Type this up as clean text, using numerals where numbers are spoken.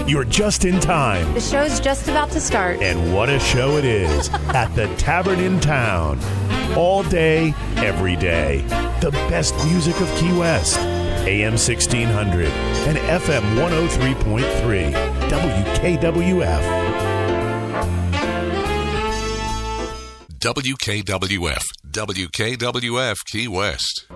You're just in time. The show's just about to start. And what a show it is at the Tavern in Town. All day, every day. The best music of Key West. AM 1600 and FM 103.3. WKWF. WKWF. WKWF Key West.